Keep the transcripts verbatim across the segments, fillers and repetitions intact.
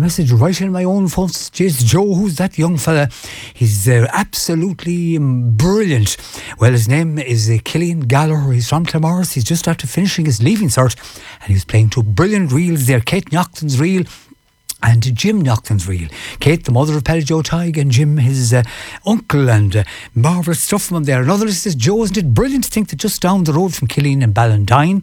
message right in my own phone. It's Joe, who's that young fella? He's uh, absolutely um, brilliant. Well, his name is uh, Killian Gallagher. He's from Claremorris. He's just after finishing his leaving cert, and he was playing two brilliant reels there. Kate Nocton's reel and Jim Nocton's reel. Kate, the mother of Paddy Joe Tighe, and Jim, his uh, uncle, and uh, marvellous stuff from him there. Another list says, Joe, isn't it brilliant to think that just down the road from Killeen and Ballandine,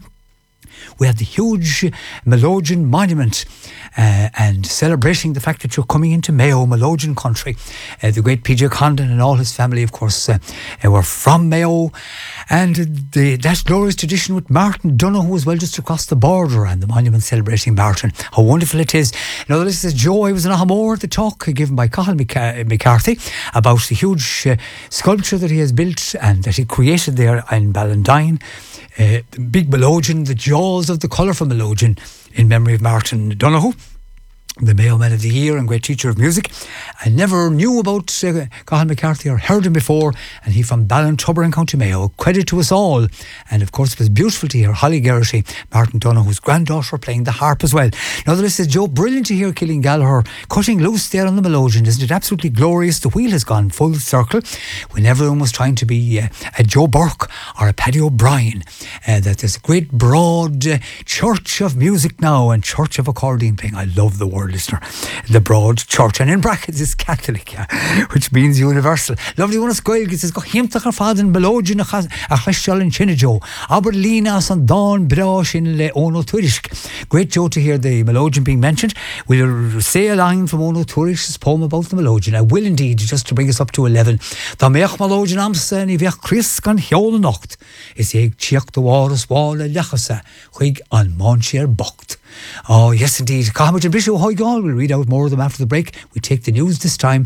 we had the huge Melogian monument uh, and celebrating the fact that you're coming into Mayo, Melogian country. Uh, the great P J Condon and all his family, of course, uh, uh, were from Mayo. And the, that glorious tradition with Martin Donoghue as well, just across the border, and the monument celebrating Martin. How wonderful it is. Another list says, Joe, I was in Ahamore at the talk given by Cathal McCarthy about the huge uh, sculpture that he has built and that he created there in Ballandine. Uh, big Melogian, the jaws of the colourful Melogian, in memory of Martin Donoghue, the Mayo Man of the Year and great teacher of music. I never knew about uh, Cathal McCarthy or heard him before, and he from Ballintubber in County Mayo. Credit to us all. And of course it was beautiful to hear Holly Geraghty, Martin Donoghue's granddaughter, playing the harp as well. Now the list says, Joe, brilliant to hear Killian Gallagher cutting loose there on the Melogian. Isn't it absolutely glorious? The wheel has gone full circle when everyone was trying to be uh, a Joe Burke or a Paddy O'Brien. Uh, that there's a great broad uh, church of music now and church of accordion playing. I love the word, listener. The broad church, and in brackets is Catholic, yeah, which means universal. Lovely one of Scoil says, go himtach ar faden Melogian a chashal in Chinajo Aberlinas and Dawn Brosh in Le Ono Tuirisk. Great, Joe, to hear the Melogian being mentioned. We'll say a line from Ono Tuirisk's poem about the Melogian. I will indeed, just to bring us up to eleven. Da meach Melogian amsa ni vech Chris gan hiol nacht is eeg chiach de waras wala lechasa chuig an monchier bocht. Oh, yes, indeed. Cahamid and Bishop Hoygal. We'll read out more of them after the break. We take the news this time.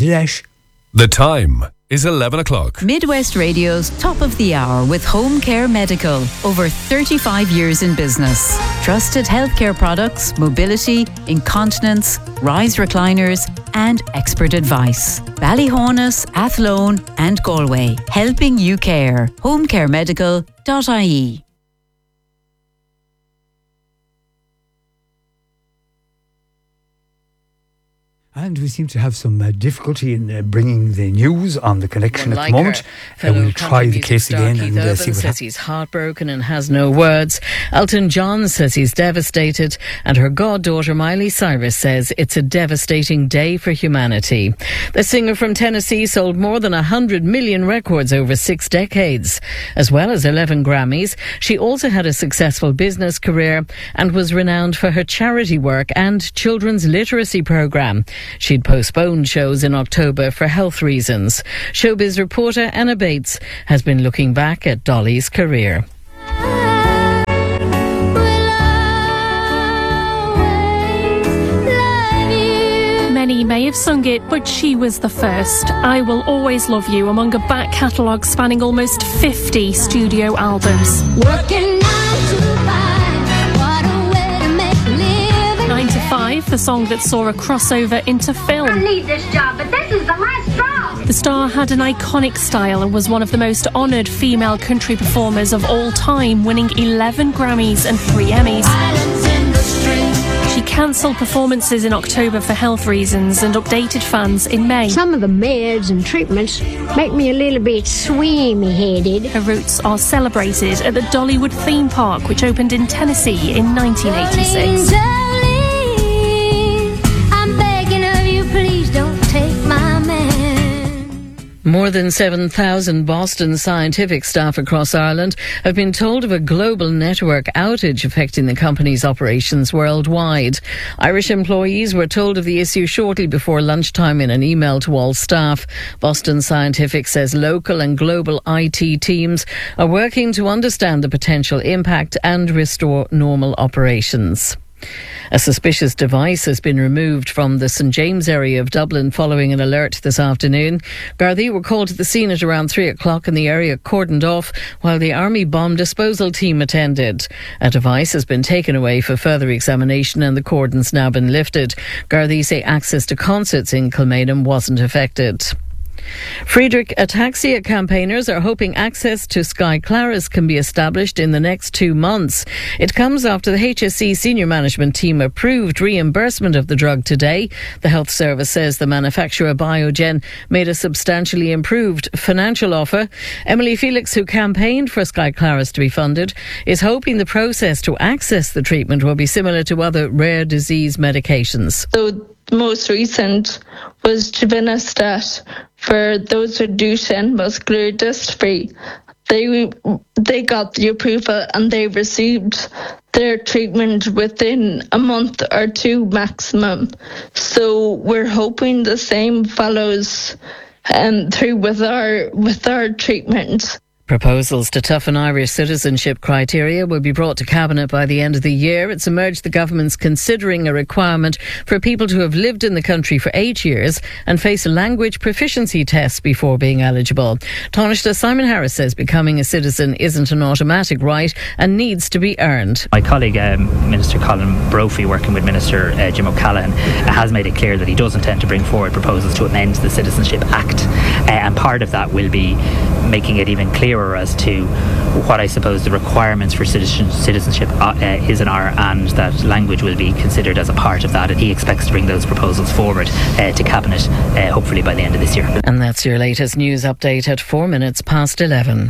The time is eleven o'clock. Midwest Radio's Top of the Hour with Home Care Medical. Over thirty-five years in business. Trusted healthcare products, mobility, incontinence, rise recliners, and expert advice. Ballyhonus, Athlone, and Galway. Helping you care. home care medical dot I E. And we seem to have some uh, difficulty in uh, bringing the news on the connection well, at like the moment. Uh, we'll try the case again and uh, see what says happens. He's heartbroken and has no words. Elton John says he's devastated, and her goddaughter Miley Cyrus says it's a devastating day for humanity. The singer from Tennessee sold more than one hundred million records over six decades. As well as eleven Grammys, she also had a successful business career and was renowned for her charity work and children's literacy programme. She'd postponed shows in October for health reasons. Showbiz reporter Anna Bates has been looking back at Dolly's career. Many may have sung it, but she was the first. I Will Always Love You, among a back catalogue spanning almost fifty studio albums. Working nine to five, what a way to make a living. nine to five, the song that saw a crossover into film. I need this job, but this is the last straw. The star had an iconic style and was one of the most honoured female country performers of all time, winning eleven Grammys and three Emmys. She cancelled performances in October for health reasons and updated fans in May. Some of the meds and treatments make me a little bit swimmy-headed. Her roots are celebrated at the Dollywood theme park, which opened in Tennessee in nineteen eighty-six. I'm begging of you, please don't take my man. More than seven thousand Boston Scientific staff across Ireland have been told of a global network outage affecting the company's operations worldwide. Irish employees were told of the issue shortly before lunchtime in an email to all staff. Boston Scientific says local and global I T teams are working to understand the potential impact and restore normal operations. A suspicious device has been removed from the St James area of Dublin following an alert this afternoon. Gardaí were called to the scene at around three o'clock and the area cordoned off while the Army bomb disposal team attended. A device has been taken away for further examination and the cordon's now been lifted. Gardaí say access to concerts in Kilmainham wasn't affected. Friedrich Ataxia campaigners are hoping access to Skyclarys can be established in the next two months. It comes after the H S E senior management team approved reimbursement of the drug today. The health service says the manufacturer Biogen made a substantially improved financial offer. Emily Felix, who campaigned for Skyclarys to be funded, is hoping the process to access the treatment will be similar to other rare disease medications. So the most recent was Givinostat for those with Duchenne muscular dystrophy. They they got the approval and they received their treatment within a month or two maximum. So we're hoping the same follows um, through with our with our treatment. Proposals to toughen Irish citizenship criteria will be brought to Cabinet by the end of the year. It's emerged the government's considering a requirement for people to have lived in the country for eight years and face language proficiency tests before being eligible. Taoiseach Simon Harris says becoming a citizen isn't an automatic right and needs to be earned. My colleague, um, Minister Colin Brophy, working with Minister uh, Jim O'Callaghan, uh, has made it clear that he does intend to bring forward proposals to amend the Citizenship Act. Uh, and part of that will be making it even clearer as to what I suppose the requirements for citizen, citizenship uh, is in our, and that language will be considered as a part of that, and he expects to bring those proposals forward uh, to Cabinet uh, hopefully by the end of this year. And that's your latest news update at four minutes past eleven.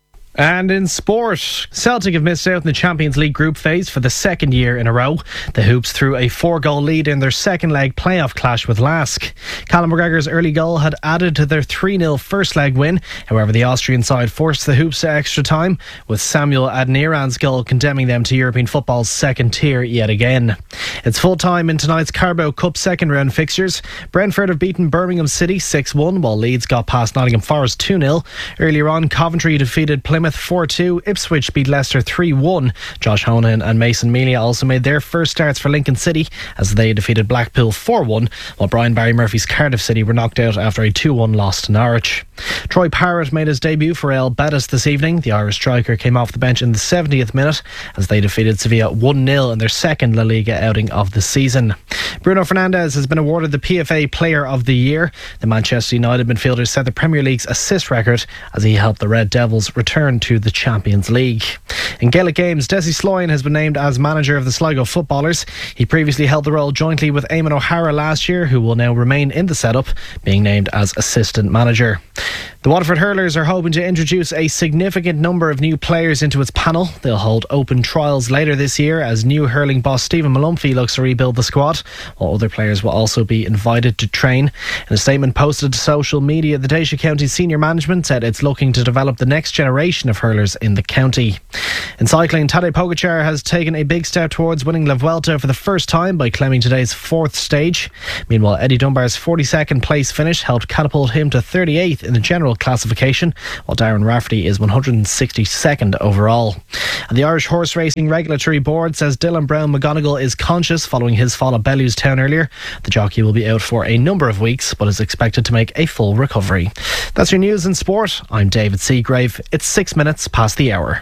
And in sport, Celtic have missed out in the Champions League group phase for the second year in a row. The Hoops threw a four-goal lead in their second leg playoff clash with Lask. Callum McGregor's early goal had added to their three nil first leg win. However, the Austrian side forced the Hoops to extra time, with Samuel Adniran's goal condemning them to European football's second tier yet again. It's full time in tonight's Carabao Cup second round fixtures. Brentford have beaten Birmingham City six one, while Leeds got past Nottingham Forest two nil. Earlier on, Coventry defeated Plymouth four two. Ipswich beat Leicester three one. Josh Honahan and Mason Melia also made their first starts for Lincoln City as they defeated Blackpool four one, while Brian Barry Murphy's Cardiff City were knocked out after a two one loss to Norwich. Troy Parrott made his debut for Real Betis this evening. The Irish striker came off the bench in the seventieth minute as they defeated Sevilla one nil in their second La Liga outing of the season. Bruno Fernandes has been awarded the P F A Player of the Year. The Manchester United midfielder set the Premier League's assist record as he helped the Red Devils return to the Champions League. In Gaelic games, Desi Sloyan has been named as manager of the Sligo footballers. He previously held the role jointly with Eamon O'Hara last year, who will now remain in the setup, being named as assistant manager. The Waterford Hurlers are hoping to introduce a significant number of new players into its panel. They'll hold open trials later this year as new hurling boss Stephen Malumphey looks to rebuild the squad, while other players will also be invited to train. In a statement posted to social media, the Taoiseach County senior management said it's looking to develop the next generation of hurlers in the county. In cycling, Tadej Pogacar has taken a big step towards winning La Vuelta for the first time by claiming today's fourth stage. Meanwhile, Eddie Dunbar's forty-second place finish helped catapult him to thirty-eighth in the general classification, while Darren Rafferty is one hundred sixty-second overall. And the Irish Horse Racing Regulatory Board says Dylan Brown McGonigal is conscious following his fall at Bellewstown earlier. The jockey will be out for a number of weeks, but is expected to make a full recovery. That's your news in sport. I'm David Seagrave. It's six minutes past the hour.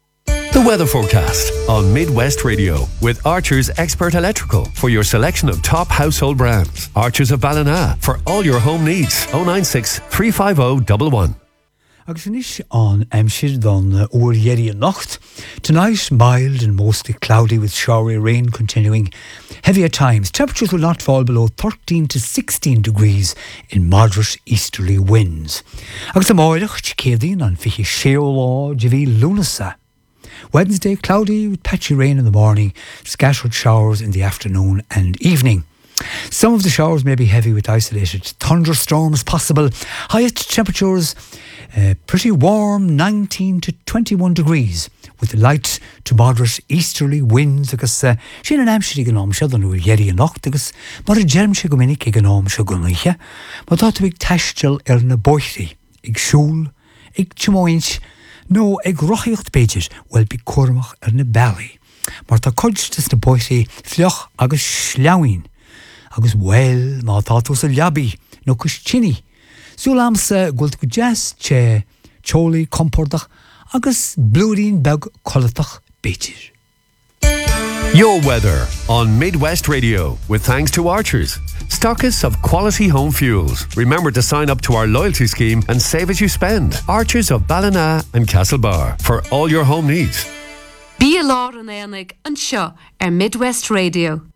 The weather forecast on Midwest Radio with Archer's Expert Electrical for your selection of top household brands. Archer's of Ballina for all your home needs. oh nine six, three five oh, one one. Agus inis on Emshir don Oer Yeri Nacht. Tonight, mild and mostly cloudy with showery rain continuing. Heavy at times. Temperatures will not fall below thirteen to sixteen degrees in moderate easterly winds. Agus am oilach, Chicadine on Fichi Sheola, Javi Lunasa. Wednesday, cloudy with patchy rain in the morning, scattered showers in the afternoon and evening. Some of the showers may be heavy with isolated thunderstorms possible. Highest temperatures uh, pretty warm, nineteen to twenty-one degrees, with light to moderate easterly winds. Agus sin an amsir gan am siadan u'r yeri an nacht agus mar a germ se gominnig ag an am se gunniche. Ma dat ag taistil er na boithri, ag siúl, ag timoinch, no ag rochiocht beidjir, wel bi cormach er na belly. Mar ta codstas na boithri flioch agus sliawin. Agus wel, ma tatos a liabi, no kus chini. Zulamse gult go jas che choli compordach agus blúrin beg colatach beidjir. Your weather on Midwest Radio with thanks to Archers, stockists of quality home fuels. Remember to sign up to our loyalty scheme and save as you spend. Archers of Ballina and Castlebar for all your home needs. Bí a lá an éanaig an seo ar Midwest Radio.